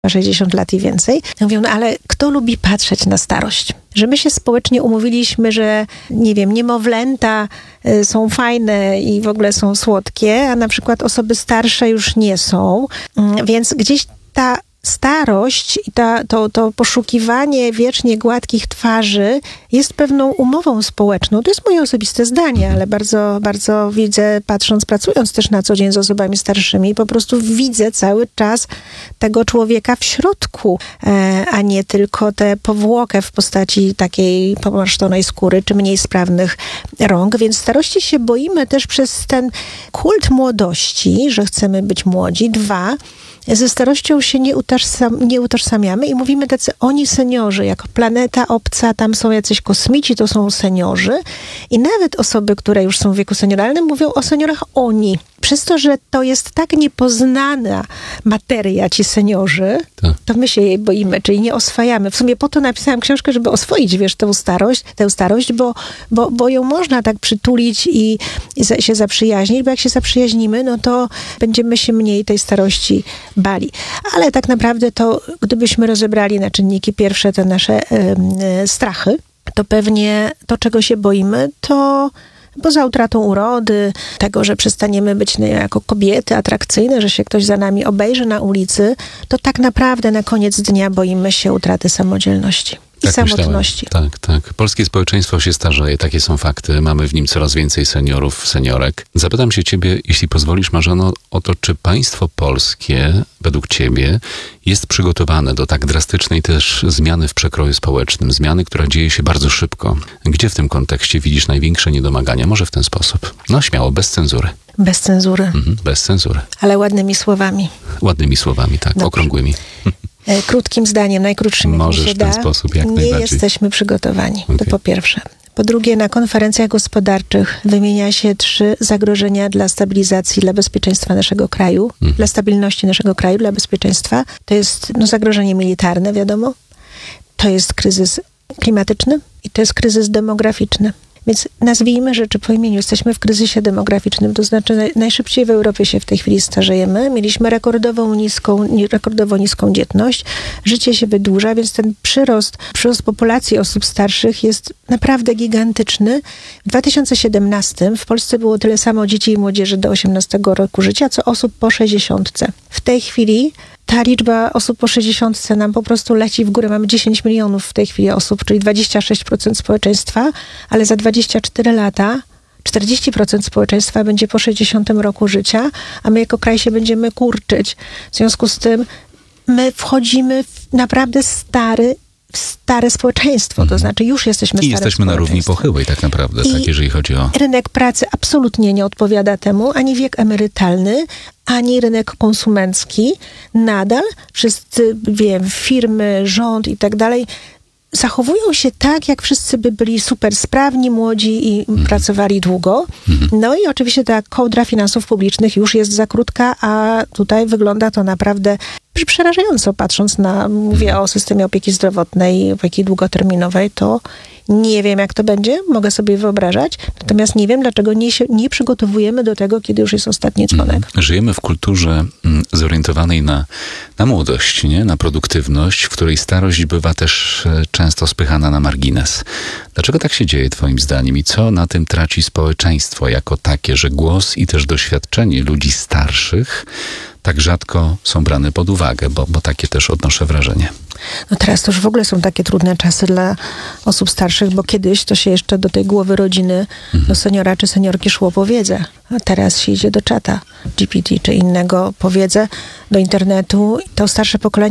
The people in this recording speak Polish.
60 lat i więcej. Mówią, no ale kto lubi patrzeć na starość? Że my się społecznie umówiliśmy, że nie wiem, niemowlęta są fajne i w ogóle są słodkie, a na przykład osoby starsze już nie są. Więc gdzieś ta starość i to poszukiwanie wiecznie gładkich twarzy jest pewną umową społeczną. To jest moje osobiste zdanie, ale bardzo, bardzo widzę, pracując też na co dzień z osobami starszymi, po prostu widzę cały czas tego człowieka w środku, a nie tylko tę powłokę w postaci takiej pomarszczonej skóry, czy mniej sprawnych rąk. Więc starości się boimy też przez ten kult młodości, że chcemy być młodzi. 2, ze starością się nie utożsamiamy i mówimy tacy oni seniorzy, jako planeta obca, tam są jacyś kosmici, to są seniorzy. I nawet osoby, które już są w wieku senioralnym, mówią o seniorach oni. Przez to, że to jest tak niepoznana materia, ci seniorzy, to my się jej boimy, czyli nie oswajamy. W sumie po to napisałam książkę, żeby oswoić, tę starość, bo ją można tak przytulić i się zaprzyjaźnić, bo jak się zaprzyjaźnimy, no to będziemy się mniej tej starości bali. Ale tak naprawdę to, gdybyśmy rozebrali na czynniki pierwsze te nasze strachy, to pewnie to, czego się boimy, to poza utratą urody, tego, że przestaniemy być jako kobiety atrakcyjne, że się ktoś za nami obejrzy na ulicy, to tak naprawdę na koniec dnia boimy się utraty samodzielności i samotności. Tak. Polskie społeczeństwo się starzeje, takie są fakty. Mamy w nim coraz więcej seniorów, seniorek. Zapytam się ciebie, jeśli pozwolisz, Marzeno, o to, czy państwo polskie, według ciebie, jest przygotowane do tak drastycznej też zmiany w przekroju społecznym, zmiany, która dzieje się bardzo szybko. Gdzie w tym kontekście widzisz największe niedomagania? Może w ten sposób. No śmiało, bez cenzury. Bez cenzury. Bez cenzury. Ale ładnymi słowami. Ładnymi słowami, tak. Dobrze. Okrągłymi. Krótkim zdaniem, najkrótszym, jak mi się da. W ten sposób, jak nie najbardziej. jesteśmy przygotowani. To po pierwsze. Po drugie, na konferencjach gospodarczych wymienia się 3 zagrożenia dla stabilizacji, dla bezpieczeństwa naszego kraju, dla stabilności naszego kraju, dla bezpieczeństwa. To jest zagrożenie militarne, wiadomo. To jest kryzys klimatyczny i to jest kryzys demograficzny. Więc nazwijmy rzeczy po imieniu. Jesteśmy w kryzysie demograficznym, to znaczy najszybciej w Europie się w tej chwili starzejemy. Mieliśmy rekordowo niską dzietność. Życie się wydłuża, więc ten przyrost populacji osób starszych jest naprawdę gigantyczny. W 2017 w Polsce było tyle samo dzieci i młodzieży do 18 roku życia, co osób po 60. W tej chwili ta liczba osób po 60 nam po prostu leci w górę. Mamy 10 milionów w tej chwili osób, czyli 26% społeczeństwa, ale za 24 lata 40% społeczeństwa będzie po 60 roku życia, a my jako kraj się będziemy kurczyć. W związku z tym my wchodzimy w naprawdę stare społeczeństwo, to znaczy już jesteśmy stare społeczeństwo. I jesteśmy na równi pochyłej tak naprawdę, tak, jeżeli chodzi o... Rynek pracy absolutnie nie odpowiada temu, ani wiek emerytalny, ani rynek konsumencki. Nadal wszyscy, firmy, rząd i tak dalej zachowują się tak, jak wszyscy by byli super sprawni, młodzi i pracowali długo. No i oczywiście ta kołdra finansów publicznych już jest za krótka, a tutaj wygląda to naprawdę przerażająco, patrząc mówię o systemie opieki zdrowotnej, opieki długoterminowej, to nie wiem, jak to będzie, mogę sobie wyobrażać, natomiast nie wiem, dlaczego nie przygotowujemy do tego, kiedy już jest ostatni dzwonek. Żyjemy w kulturze zorientowanej na młodość, nie? Na produktywność, w której starość bywa też często spychana na margines. Dlaczego tak się dzieje, twoim zdaniem? I co na tym traci społeczeństwo jako takie, że głos i też doświadczenie ludzi starszych tak rzadko są brane pod uwagę, bo takie też odnoszę wrażenie. No teraz to już w ogóle są takie trudne czasy dla osób starszych, bo kiedyś to się jeszcze do tej głowy rodziny, do seniora czy seniorki szło po wiedzę, a teraz się idzie do czata GPT czy innego po wiedzę, do internetu. To starsze pokolenie